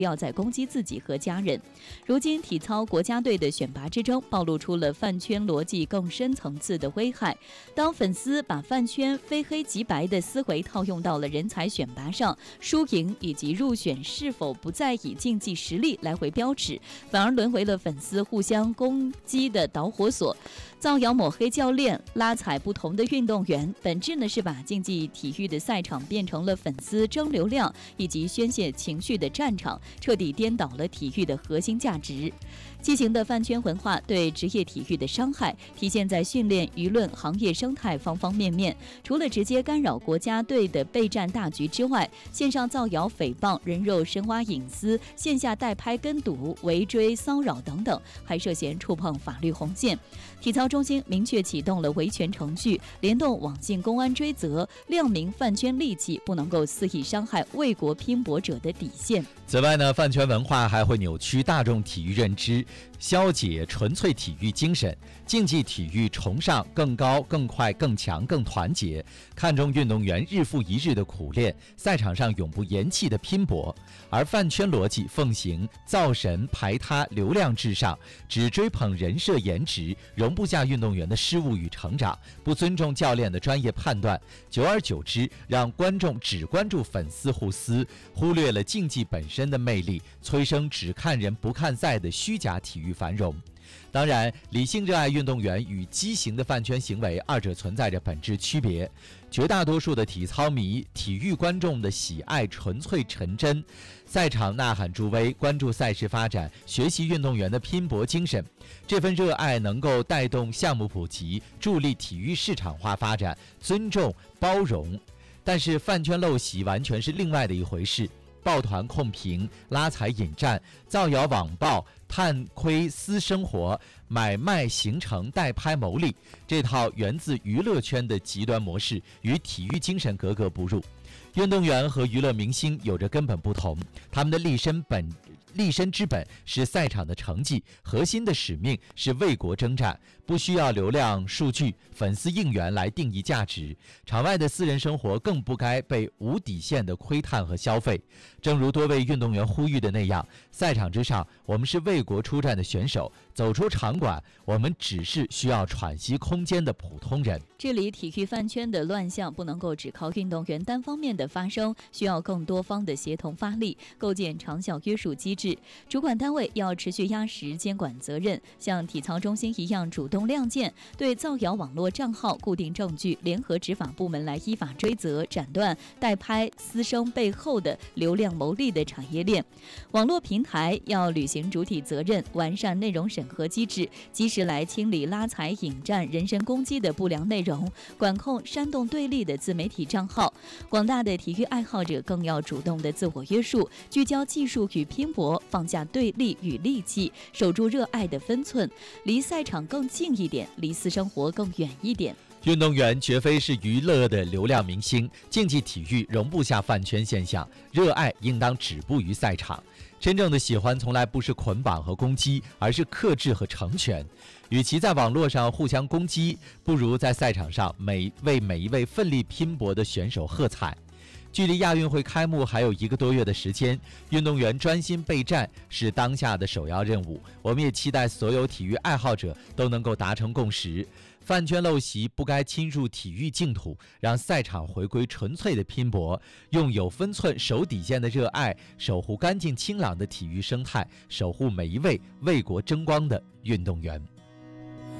要在攻击自己和家人。如今体操国家队的选拔之争暴露出了饭圈逻辑更深层次的危害。当粉丝把饭圈非黑即白的思维套用到了人才选拔上，输赢以及入选是否不再以竞技实力来回标尺，反而沦为了粉丝互相攻击的导火索。造谣抹黑教练，拉踩不同的运动员，本质呢是把竞技体育的赛场变成了粉丝争流量以及宣泄情绪的战场，彻底颠倒了体育的核心价值。畸形的饭圈文化对职业体育的伤害体现在训练、舆论、行业生态方方面面。除了直接干扰国家队的备战大局之外，线上造谣诽谤、人肉深挖隐私、线下代拍跟赌、围追骚扰等等，还涉嫌触碰法律红线。体操中心明确启动了维权程序，联动网信公安追责，亮明饭圈戾气不能够肆意伤害为国拼搏者的底线。 此外呢，饭圈文化还会扭曲大众体育认知，消解纯粹体育精神。竞技体育崇尚更高、更快、更强、更团结，看重运动员日复一日的苦练，赛场上永不言弃的拼搏。而饭圈逻辑奉行造神排他、流量至上，只追捧人设颜值，容不下运动员的失误与成长，不尊重教练的专业判断，久而久之，让观众只关注粉丝互撕，忽略了竞技本身的魅力，催生只看人不看赛的虚假体育繁荣。当然，理性热爱运动员与畸形的饭圈行为，二者存在着本质区别。绝大多数的体操迷、体育观众的喜爱纯粹纯真，赛场呐喊助威，关注赛事发展，学习运动员的拼搏精神。这份热爱能够带动项目普及，助力体育市场化发展，尊重包容。但是饭圈陋习完全是另外的一回事。抱团控评、拉踩引战、造谣网暴、探窥私生活、买卖行程、代拍牟利，这套源自娱乐圈的极端模式与体育精神格格不入。运动员和娱乐明星有着根本不同，他们的立身之本是赛场的成绩，核心的使命是为国征战，不需要流量数据、粉丝应援来定义价值。场外的私人生活更不该被无底线的窥探和消费。正如多位运动员呼吁的那样，赛场之上，我们是为国出战的选手，走出场馆，我们只是需要喘息空间的普通人。 治理体育饭圈的乱象，不能够只靠运动员单方面的发声，需要更多方的协同发力，构建长效约束机制。主管单位要持续压实监管责任，像体操中心一样主动亮剑，对造谣网络账号固定证据，联合执法部门来依法追责，斩断代拍私生背后的流量牟利的产业链。网络平台要履行主体责任，完善内容审核机制，及时来清理拉踩引战、人身攻击的不良内容，管控煽动对立的自媒体账号。广大的体育爱好者更要主动的自我约束，聚焦技术与拼搏，放下对立与戾气，守住热爱的分寸，离赛场更近一点，离私生活更远一点。 运动员绝非是娱乐的流量明星，竞技体育容不下饭圈现象，热爱应当止步于赛场。真正的喜欢从来不是捆绑和攻击，而是克制和成全。与其在网络上互相攻击，不如在赛场上为每一位奋力拼搏的选手喝彩。距离亚运会开幕还有1个多月的时间，运动员专心备战是当下的首要任务。我们也期待所有体育爱好者都能够达成共识，饭圈陋习不该侵入体育净土，让赛场回归纯粹的拼搏，用有分寸、守底线的热爱，守护干净清朗的体育生态，守护每一位为国争光的运动员。